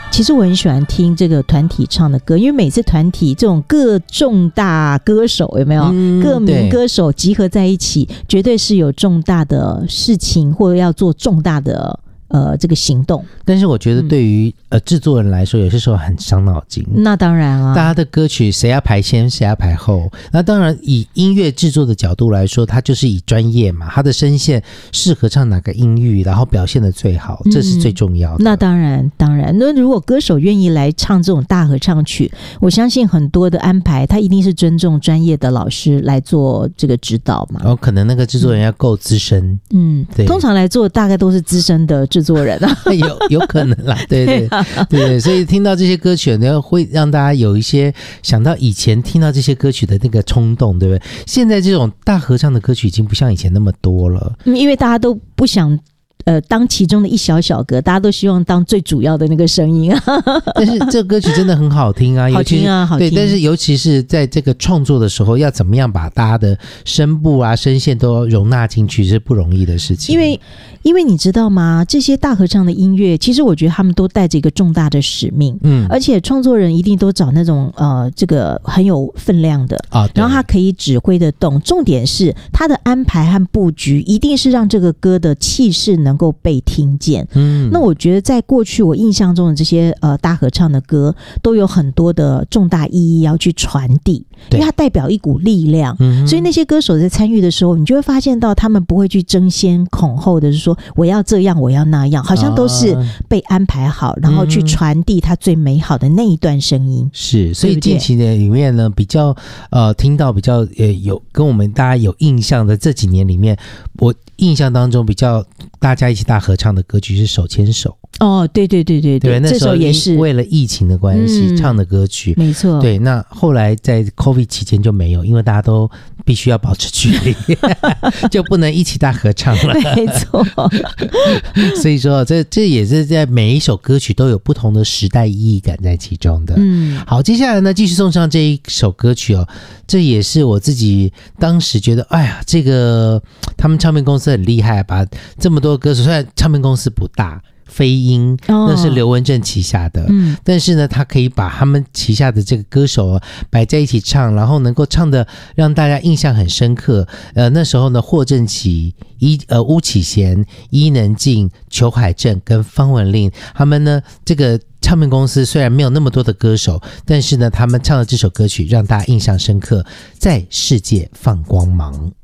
其实我很喜欢听这个团体唱的歌，因为每次团体这种各重大歌手有没有、各名歌手集合在一起，绝对是有重大的事情或者要做重大的这个行动。 但是我觉得对于制作人来说，有些时候很伤脑筋。 那当然啊， 大家的歌曲谁要排先，谁要排后。那当然，以音乐制作的角度来说，它就是以专业嘛，他的声线适合唱哪个音域，然后表现的最好，这是最重要的。 那当然，当然。那如果歌手愿意来唱这种大合唱曲，我相信很多的安排，他一定是尊重专业的老师来做这个指导嘛。 然后可能那个制作人要够资深，对， 通常来做大概都是资深的制作人啊， 有可能啦，对对对，所以听到这些歌曲呢，会让大家有一些想到以前听到这些歌曲的那个冲动，对不对？现在这种大合唱的歌曲已经不像以前那么多了， 因为大家都不想当其中的一小小格，大家都希望当最主要的那个声音啊。 但是这歌曲真的很好听啊， 好听啊，好听。 对，但是尤其是在这个创作的时候，要怎么样把大家的声部啊、声线都容纳进去，是不容易的事情。 因为你知道吗？这些大合唱的音乐，其实我觉得他们都带着一个重大的使命，而且创作人一定都找那种这个很有分量的啊，然后他可以指挥得动。重点是他的安排和布局，一定是让这个歌的气势能够被听见。那我觉得在过去我印象中的这些大合唱的歌，都有很多的重大意义要去传递，因为它代表一股力量。所以那些歌手在参与的时候，你就会发现到他们不会去争先恐后的说我要这样我要那样，好像都是被安排好，然后去传递他最美好的那一段声音。 是，所以近期的里面呢，比较听到比较有跟我们大家有印象的这几年里面，我印象当中比较大家一起大合唱的歌曲是手牵手。 哦，对， 那时候也是为了疫情的关系唱的歌曲， 没错。 对，那后来在 COVID 期间就没有，因为大家都必须要保持距离，就不能一起大合唱了。 没错。 所以说，这也是在每一首歌曲都有不同的时代意义感在其中的。好，接下来呢，继续送上这一首歌曲哦，这也是我自己当时觉得，哎呀，这个他们唱片公司很厉害，把这么多歌手，虽然唱片公司不大。飞鹰那是刘文正旗下的，但是呢他可以把他们旗下的这个歌手摆在一起唱，然后能够唱的让大家印象很深刻。那时候呢，霍正起、巫启贤、伊能静、裘海正跟方文琳，他们呢这个唱片公司虽然没有那么多的歌手，但是呢他们唱的这首歌曲让大家印象深刻，在世界放光芒。